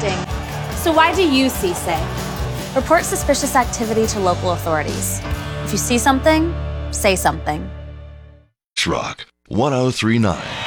acting. So why do you CSA? Report suspicious activity to local authorities. If you see something, say something. Rock 1039.